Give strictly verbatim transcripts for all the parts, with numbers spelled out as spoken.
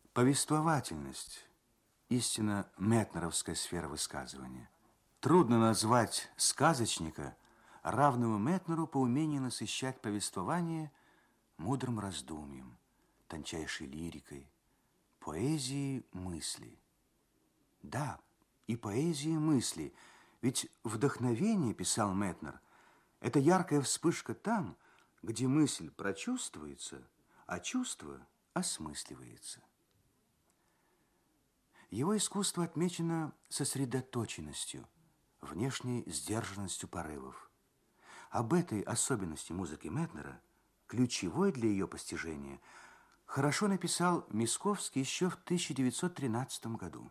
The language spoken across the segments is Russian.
Повествовательность – истинно метнеровская сфера высказывания. Трудно назвать сказочника, равного Метнеру по умению насыщать повествование мудрым раздумьем, тончайшей лирикой, поэзией мысли. Да, и поэзией мысли, ведь вдохновение, писал Метнер, это яркая вспышка там, где мысль прочувствуется, а чувство осмысливается. Его искусство отмечено сосредоточенностью, внешней сдержанностью порывов. Об этой особенности музыки Метнера, ключевой для ее постижения, хорошо написал Мисковский еще в тысяча девятьсот тринадцатом году.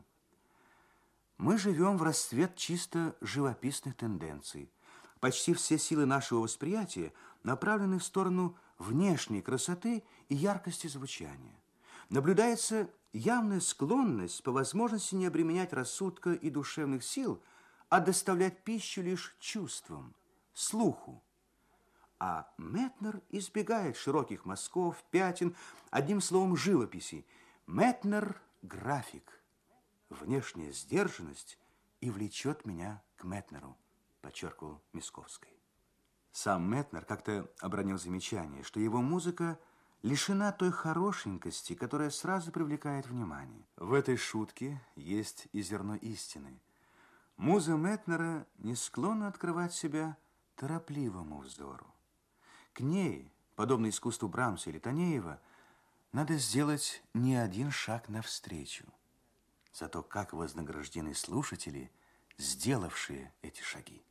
Мы живем в расцвет чисто живописных тенденций. Почти все силы нашего восприятия направлены в сторону внешней красоты и яркости звучания. Наблюдается явная склонность по возможности не обременять рассудка и душевных сил, а доставлять пищу лишь чувствам, слуху. А Метнер избегает широких мазков, пятен, одним словом, живописи. Метнер – график. Внешняя сдержанность и влечет меня к Метнеру, подчеркивал Мисковский. Сам Метнер как-то обронил замечание, что его музыка лишена той хорошенькости, которая сразу привлекает внимание. В этой шутке есть и зерно истины. Муза Метнера не склонна открывать себя торопливому взору. К ней, подобно искусству Брамса или Танеева, надо сделать не один шаг навстречу. Зато как вознаграждены слушатели, сделавшие эти шаги.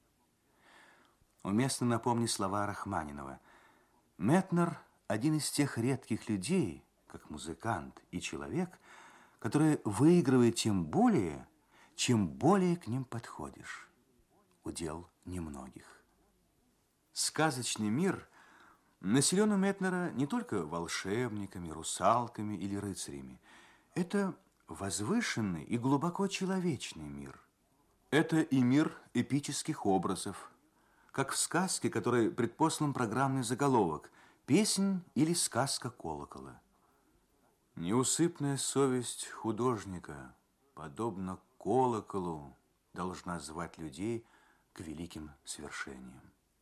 Уместно напомнить слова Рахманинова. Метнер – один из тех редких людей, как музыкант и человек, который выигрывает тем более, чем более к ним подходишь. Удел немногих. Сказочный мир населен у Метнера не только волшебниками, русалками или рыцарями. Это возвышенный и глубоко человечный мир. Это и мир эпических образов, как в сказке, которой предпослан программный заголовок «Песнь или сказка колокола». Неусыпная совесть художника, подобно колоколу, должна звать людей к великим свершениям.